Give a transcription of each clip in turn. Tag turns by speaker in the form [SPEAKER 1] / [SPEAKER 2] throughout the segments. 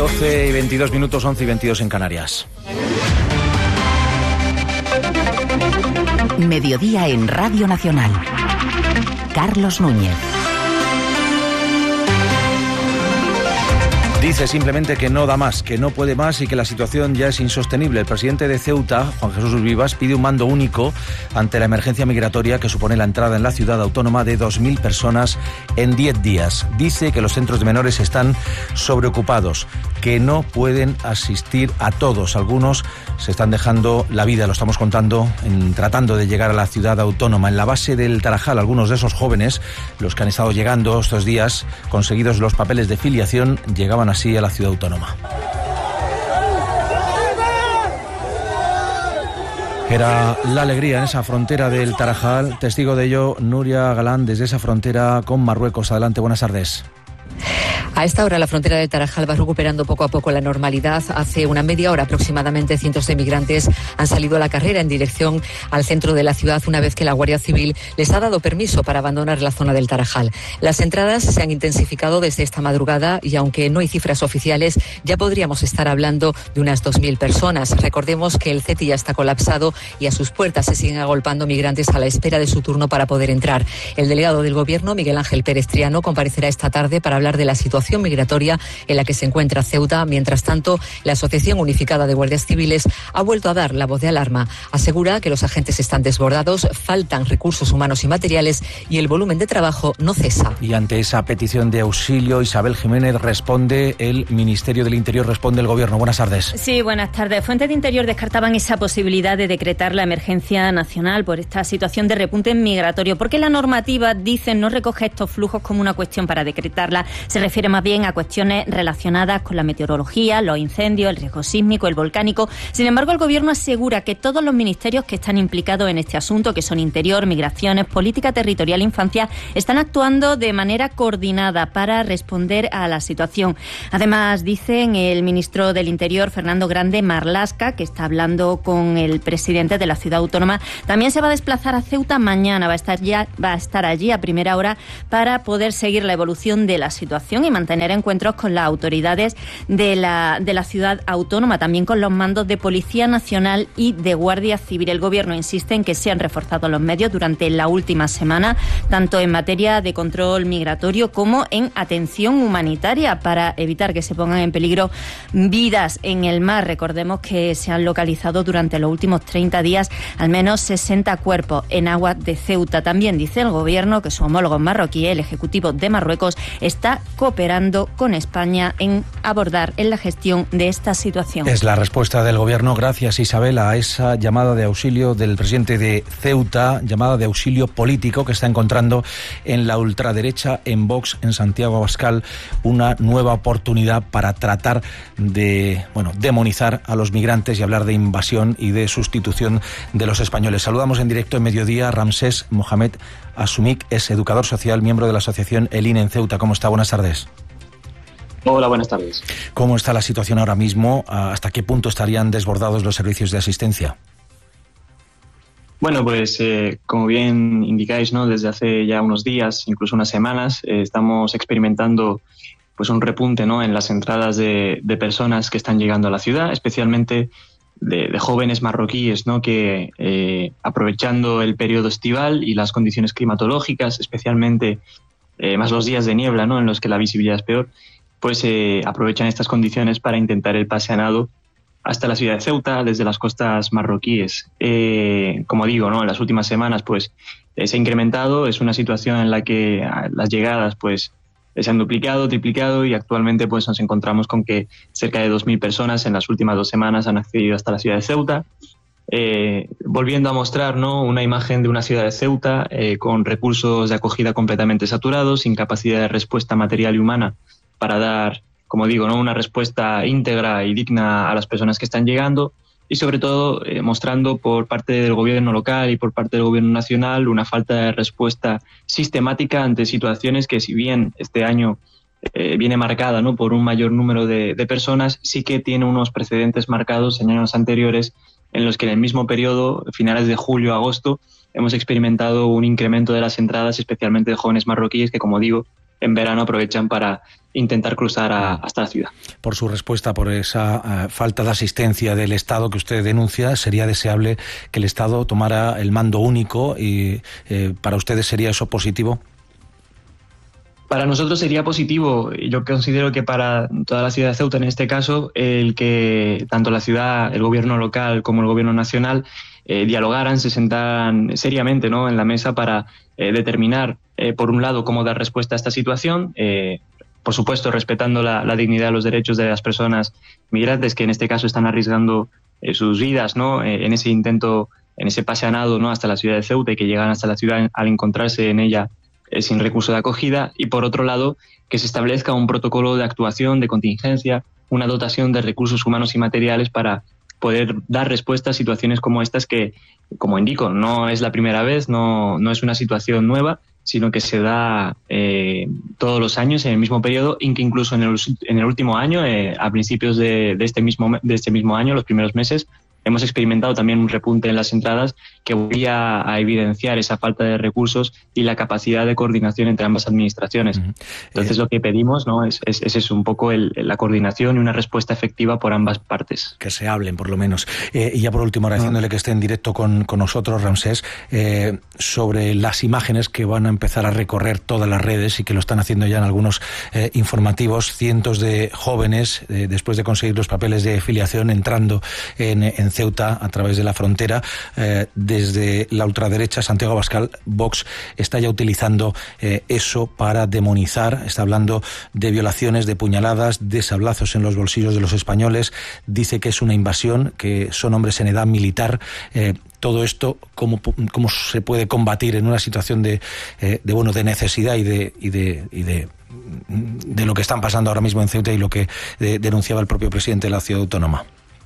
[SPEAKER 1] 12:22, 11:22 en Canarias.
[SPEAKER 2] Mediodía en Radio Nacional. Carlos Núñez.
[SPEAKER 1] Dice simplemente que no da más, que no puede más y que la situación ya es insostenible. El presidente de Ceuta, Juan Jesús Vivas, pide un mando único ante la emergencia migratoria que supone la entrada en la ciudad autónoma de 2.000 personas en 10 días. Dice que los centros de menores están sobreocupados, que no pueden asistir a todos. Algunos se están dejando la vida, lo estamos contando, tratando de llegar a la ciudad autónoma. En la base del Tarajal, algunos de esos jóvenes, los que han estado llegando estos días, conseguidos los papeles de filiación, llegaban así a la ciudad autónoma. Era la alegría en esa frontera del Tarajal. Testigo de ello, Nuria Galán, desde esa frontera con Marruecos. Adelante, buenas tardes.
[SPEAKER 3] A esta hora la frontera del Tarajal va recuperando poco a poco la normalidad. Hace una media hora aproximadamente cientos de migrantes han salido a la carrera en dirección al centro de la ciudad una vez que la Guardia Civil les ha dado permiso para abandonar la zona del Tarajal. Las entradas se han intensificado desde esta madrugada y aunque no hay cifras oficiales ya podríamos estar hablando de unas 2.000 personas. Recordemos que el CETI ya está colapsado y a sus puertas se siguen agolpando migrantes a la espera de su turno para poder entrar. El delegado del Gobierno, Miguel Ángel Pérez Triano, comparecerá esta tarde para hablar de la situación migratoria en la que se encuentra Ceuta. Mientras tanto, la Asociación Unificada de Guardias Civiles ha vuelto a dar la voz de alarma. Asegura que los agentes están desbordados, faltan recursos humanos y materiales y el volumen de trabajo no cesa.
[SPEAKER 1] Y ante esa petición de auxilio, Isabel Jiménez, responde el Ministerio del Interior, responde el Gobierno. Buenas tardes.
[SPEAKER 4] Sí, buenas tardes. Fuentes de Interior descartaban esa posibilidad de decretar la emergencia nacional por esta situación de repunte migratorio, porque la normativa, dicen, no recoge estos flujos como una cuestión para decretarla. Se refiere más bien a cuestiones relacionadas con la meteorología, los incendios, el riesgo sísmico, el volcánico. Sin embargo, el Gobierno asegura que todos los ministerios que están implicados en este asunto, que son Interior, Migraciones, Política Territorial e Infancia, están actuando de manera coordinada para responder a la situación. Además, dicen el ministro del Interior, Fernando Grande Marlaska, que está hablando con el presidente de la ciudad autónoma, también se va a desplazar a Ceuta mañana, va a estar allí a primera hora para poder seguir la evolución de la situación y mantener encuentros con las autoridades de la ciudad autónoma, también con los mandos de Policía Nacional y de Guardia Civil. El Gobierno insiste en que se han reforzado los medios durante la última semana, tanto en materia de control migratorio como en atención humanitaria para evitar que se pongan en peligro vidas en el mar. Recordemos que se han localizado durante los últimos 30 días al menos 60 cuerpos en aguas de Ceuta. También dice el Gobierno que su homólogo marroquí, el Ejecutivo de Marruecos, está cooperando con España en abordar en la gestión de esta situación.
[SPEAKER 1] Es la respuesta del Gobierno, gracias Isabel, a esa llamada de auxilio del presidente de Ceuta, llamada de auxilio político que está encontrando en la ultraderecha, en Vox, en Santiago Abascal, una nueva oportunidad para tratar de, demonizar a los migrantes y hablar de invasión y de sustitución de los españoles. Saludamos en directo en Mediodía a Ramsés Mohamed Asumik, es educador social, miembro de la asociación El INE en Ceuta. ¿Cómo está? Buenas tardes.
[SPEAKER 5] Hola, buenas tardes.
[SPEAKER 1] ¿Cómo está la situación ahora mismo? ¿Hasta qué punto estarían desbordados los servicios de asistencia?
[SPEAKER 5] Bueno, pues como bien indicáis, ¿no? Desde hace ya unos días, incluso unas semanas, estamos experimentando pues un repunte, ¿no? En las entradas de personas que están llegando a la ciudad, especialmente de jóvenes marroquíes, ¿no? Que aprovechando el periodo estival y las condiciones climatológicas, especialmente más los días de niebla, ¿no? En los que la visibilidad es peor, pues aprovechan estas condiciones para intentar el pase a nado hasta la ciudad de Ceuta desde las costas marroquíes. Como digo, ¿no? En las últimas semanas pues se ha incrementado, es una situación en la que las llegadas pues se han duplicado, triplicado y actualmente pues nos encontramos con que cerca de 2.000 personas en las últimas 2 semanas han accedido hasta la ciudad de Ceuta, volviendo a mostrar, ¿no? Una imagen de una ciudad de Ceuta con recursos de acogida completamente saturados, sin capacidad de respuesta material y humana para dar, como digo, ¿no? Una respuesta íntegra y digna a las personas que están llegando y sobre todo mostrando por parte del gobierno local y por parte del gobierno nacional una falta de respuesta sistemática ante situaciones que, si bien este año viene marcada, ¿no? Por un mayor número de personas, sí que tiene unos precedentes marcados en años anteriores en los que en el mismo periodo, finales de julio a agosto, hemos experimentado un incremento de las entradas, especialmente de jóvenes marroquíes que, como digo, en verano aprovechan para intentar cruzar hasta la ciudad.
[SPEAKER 1] Por su respuesta, por esa falta de asistencia del Estado que usted denuncia, ¿sería deseable que el Estado tomara el mando único y para ustedes sería eso positivo?
[SPEAKER 5] Para nosotros sería positivo. Yo considero que para toda la ciudad de Ceuta, en este caso, el que tanto la ciudad, el gobierno local como el gobierno nacional dialogaran, se sentaran seriamente, ¿no?, en la mesa para determinar, por un lado, cómo dar respuesta a esta situación, por supuesto, respetando la dignidad y los derechos de las personas migrantes que en este caso están arriesgando sus vidas, ¿no?, en ese intento, en ese pase a nado, ¿no?, hasta la ciudad de Ceuta, y que llegan hasta la ciudad al encontrarse en ella sin recurso de acogida. Y por otro lado, que se establezca un protocolo de actuación, de contingencia, una dotación de recursos humanos y materiales para poder dar respuesta a situaciones como estas que, como indico, no es la primera vez, no es una situación nueva, sino que se da todos los años en el mismo periodo, y que incluso en el último año, a principios de este mismo año, los primeros meses, hemos experimentado también un repunte en las entradas que volvía a evidenciar esa falta de recursos y la capacidad de coordinación entre ambas administraciones. Entonces lo que pedimos, ¿no?, es eso, un poco la coordinación y una respuesta efectiva por ambas partes.
[SPEAKER 1] Que se hablen, por lo menos. Y ya por último, agradeciéndole que esté en directo con nosotros, Ramsés, sobre las imágenes que van a empezar a recorrer todas las redes y que lo están haciendo ya en algunos informativos, cientos de jóvenes, después de conseguir los papeles de filiación, entrando en Ceuta a través de la frontera. Desde la ultraderecha, Santiago Abascal, Vox, está ya utilizando eso para demonizar. Está hablando de violaciones, de puñaladas, de sablazos en los bolsillos de los españoles. Dice que es una invasión, que son hombres en edad militar. Todo esto, ¿cómo se puede combatir en una situación de necesidad y de lo que están pasando ahora mismo en Ceuta y lo que denunciaba el propio presidente de la ciudad autónoma?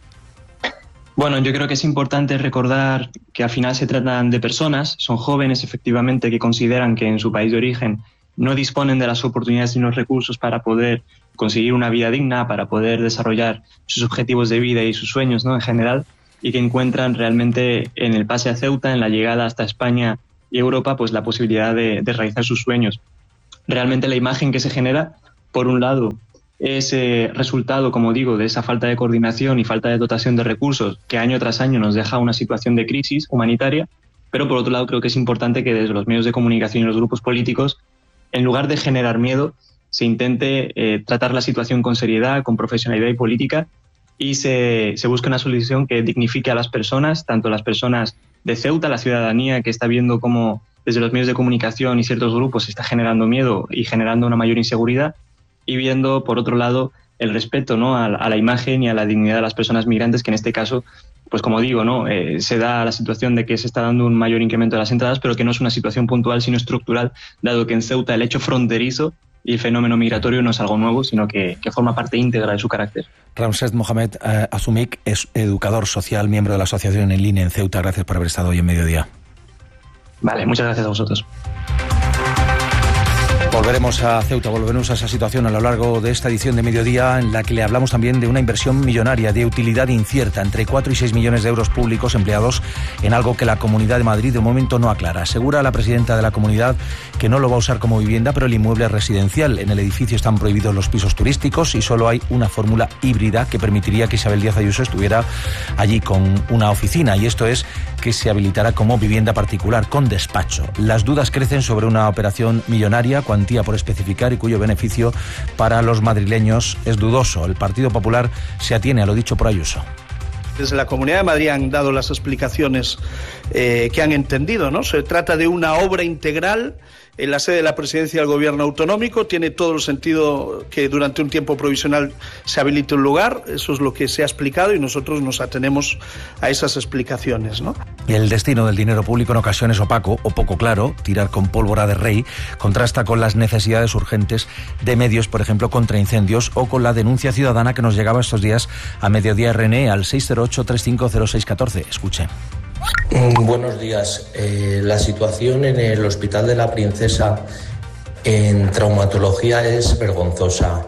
[SPEAKER 5] Bueno, yo creo que es importante recordar que al final se tratan de personas, son jóvenes efectivamente que consideran que en su país de origen no disponen de las oportunidades ni los recursos para poder conseguir una vida digna, para poder desarrollar sus objetivos de vida y sus sueños, ¿no?, en general, y que encuentran realmente en el pase a Ceuta, en la llegada hasta España y Europa, pues la posibilidad de realizar sus sueños. Realmente la imagen que se genera, por un lado, es resultado, como digo, de esa falta de coordinación y falta de dotación de recursos que año tras año nos deja una situación de crisis humanitaria, pero por otro lado creo que es importante que desde los medios de comunicación y los grupos políticos, en lugar de generar miedo, se intente tratar la situación con seriedad, con profesionalidad y política, y se busque una solución que dignifique a las personas, tanto las personas de Ceuta, la ciudadanía que está viendo cómo desde los medios de comunicación y ciertos grupos se está generando miedo y generando una mayor inseguridad, y viendo, por otro lado, el respeto, ¿no?, a la imagen y a la dignidad de las personas migrantes, que en este caso, pues como digo, ¿no?, se da la situación de que se está dando un mayor incremento de las entradas, pero que no es una situación puntual, sino estructural, dado que en Ceuta el hecho fronterizo y el fenómeno migratorio no es algo nuevo, sino que forma parte íntegra de su carácter.
[SPEAKER 1] Ramsés Mohamed Azumik es educador social, miembro de la Asociación En Línea en Ceuta. Gracias por haber estado hoy en Mediodía.
[SPEAKER 5] Vale, muchas gracias a vosotros.
[SPEAKER 1] Volveremos a Ceuta, volveremos a esa situación a lo largo de esta edición de Mediodía, en la que le hablamos también de una inversión millonaria de utilidad incierta, entre 4 y 6 millones de euros públicos empleados en algo que la Comunidad de Madrid de momento no aclara. Asegura la presidenta de la comunidad que no lo va a usar como vivienda, pero el inmueble es residencial. En el edificio están prohibidos los pisos turísticos y solo hay una fórmula híbrida que permitiría que Isabel Díaz Ayuso estuviera allí con una oficina, y esto es que se habilitará como vivienda particular con despacho. Las dudas crecen sobre una operación millonaria, cuantía por especificar y cuyo beneficio para los madrileños es dudoso. El Partido Popular se atiene a lo dicho por Ayuso.
[SPEAKER 6] Desde la Comunidad de Madrid han dado las explicaciones que han entendido, ¿no? Se trata de una obra integral en la sede de la Presidencia del Gobierno Autonómico. Tiene todo el sentido que durante un tiempo provisional se habilite un lugar. Eso es lo que se ha explicado y nosotros nos atenemos a esas explicaciones, ¿no?
[SPEAKER 1] El destino del dinero público en ocasiones opaco o poco claro, tirar con pólvora de rey, contrasta con las necesidades urgentes de medios, por ejemplo, contra incendios, o con la denuncia ciudadana que nos llegaba estos días a Mediodía RN al 608-350614. Escuche.
[SPEAKER 7] Buenos días. La situación en el Hospital de la Princesa en traumatología es vergonzosa.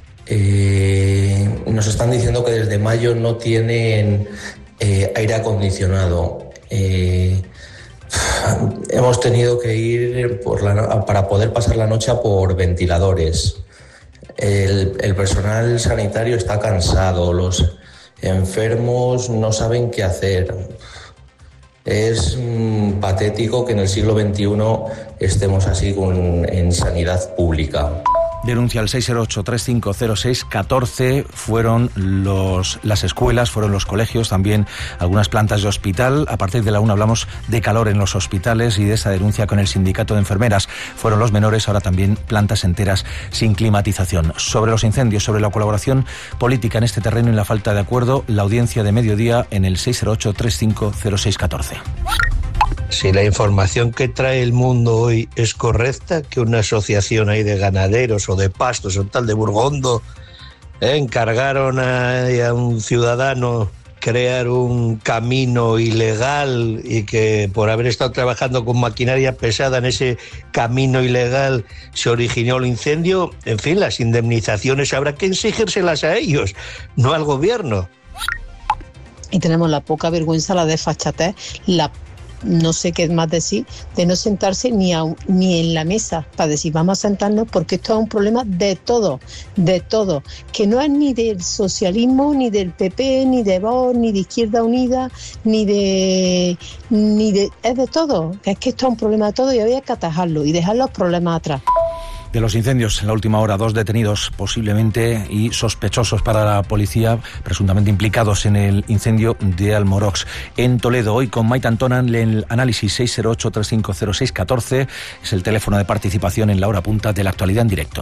[SPEAKER 7] Nos están diciendo que desde mayo no tienen aire acondicionado. hemos tenido que ir para poder pasar la noche por ventiladores. El personal sanitario está cansado, los enfermos no saben qué hacer. Es patético que en el siglo XXI estemos así en sanidad pública.
[SPEAKER 1] Denuncia al 608-3506-14. Fueron las escuelas, fueron los colegios, también algunas plantas de hospital. A partir de la 1 hablamos de calor en los hospitales y de esa denuncia con el sindicato de enfermeras. Fueron los menores, ahora también plantas enteras sin climatización. Sobre los incendios, sobre la colaboración política en este terreno y la falta de acuerdo, la audiencia de mediodía en el 608-3506-14.
[SPEAKER 8] Si la información que trae El Mundo hoy es correcta, que una asociación ahí de ganaderos o de pastos o tal de Burgondo encargaron a un ciudadano crear un camino ilegal y que por haber estado trabajando con maquinaria pesada en ese camino ilegal se originó el incendio, en fin, las indemnizaciones habrá que exigírselas a ellos, no al gobierno.
[SPEAKER 9] Y tenemos la poca vergüenza, la desfachatez, no sé qué más decir, de no sentarse ni en la mesa para decir vamos a sentarnos, porque esto es un problema de todo, que no es ni del socialismo, ni del PP, ni de Vox, ni de Izquierda Unida, es de todo, es que esto es un problema de todo y había que atajarlo y dejar los problemas atrás.
[SPEAKER 1] De los incendios, en la última hora, 2 detenidos posiblemente y sospechosos para la policía, presuntamente implicados en el incendio de Almorox. En Toledo, hoy con Maite Antona, el análisis 608-3506-14 es el teléfono de participación en la hora punta de la actualidad en directo.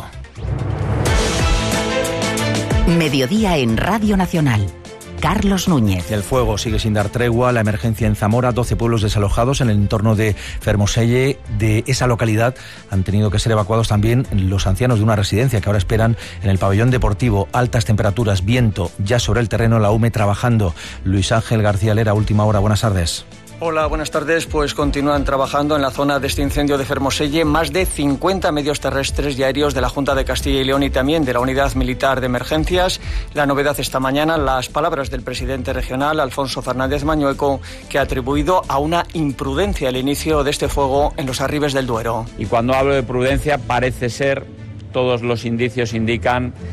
[SPEAKER 2] Mediodía en Radio Nacional. Carlos Núñez.
[SPEAKER 1] El fuego sigue sin dar tregua. La emergencia en Zamora, 12 pueblos desalojados en el entorno de Fermoselle. De esa localidad han tenido que ser evacuados también los ancianos de una residencia que ahora esperan en el pabellón deportivo. Altas temperaturas, viento ya sobre el terreno, la UME trabajando. Luis Ángel García Lera, última hora, buenas tardes.
[SPEAKER 10] Hola, buenas tardes. Pues continúan trabajando en la zona de este incendio de Fermoselle más de 50 medios terrestres y aéreos de la Junta de Castilla y León y también de la Unidad Militar de Emergencias. La novedad esta mañana, las palabras del presidente regional, Alfonso Fernández Mañueco, que ha atribuido a una imprudencia el inicio de este fuego en los Arribes del Duero.
[SPEAKER 11] Y cuando hablo de prudencia, parece ser, todos los indicios indican